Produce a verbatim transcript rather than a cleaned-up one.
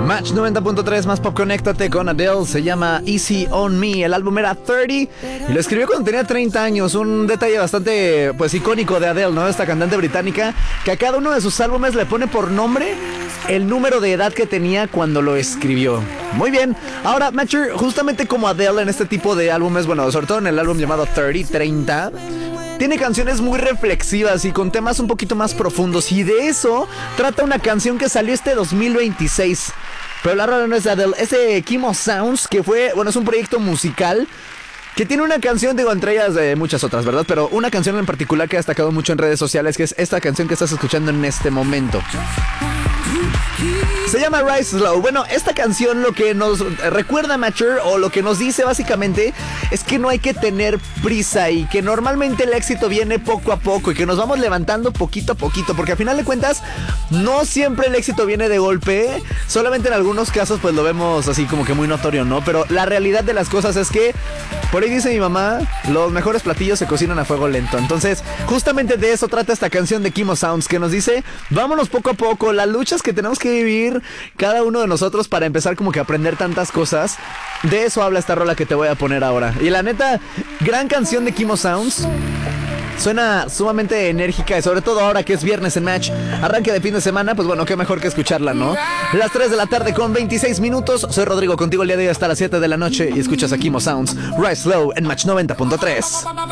Match noventa punto tres, más pop, conéctate con Adele. Se llama Easy on Me. El álbum era treinta y lo escribió cuando tenía treinta años. Un detalle bastante, pues, icónico de Adele, ¿no? Esta cantante británica que a cada uno de sus álbumes le pone por nombre el número de edad que tenía cuando lo escribió. Muy bien. Ahora, Matcher, justamente como Adele en este tipo de álbumes, bueno, sobre todo en el álbum llamado treinta, treinta, tiene canciones muy reflexivas y con temas un poquito más profundos. Y de eso trata una canción que salió este dos mil veintiséis. Pero la rola no es de Adele, es de Kimo Sounds, que fue, bueno, es un proyecto musical que tiene una canción, digo, entre ellas eh, muchas otras, ¿verdad? Pero una canción en particular que ha destacado mucho en redes sociales, que es esta canción que estás escuchando en este momento. Se llama Rise Slow. Bueno, esta canción lo que nos recuerda, Mature, o lo que nos dice básicamente, es que no hay que tener prisa y que normalmente el éxito viene poco a poco y que nos vamos levantando poquito a poquito, porque al final de cuentas no siempre el éxito viene de golpe, solamente en algunos casos pues lo vemos así como que muy notorio, ¿no? Pero la realidad de las cosas es que, por ahí dice mi mamá, los mejores platillos se cocinan a fuego lento. Entonces, justamente de eso trata esta canción de Kimo Sounds, que nos dice, vámonos poco a poco, las luchas que tenemos que vivir cada uno de nosotros para empezar como que a aprender tantas cosas. De eso habla esta rola que te voy a poner ahora. Y la neta, gran canción de Kimo Sounds. Suena sumamente enérgica y sobre todo ahora que es viernes en Match, arranque de fin de semana, pues bueno, qué mejor que escucharla, ¿no? Las tres de la tarde con veintiséis minutos. Soy Rodrigo, contigo el día de hoy hasta las siete de la noche y escuchas a Kimo Sounds, Rise Slow en Match noventa punto tres.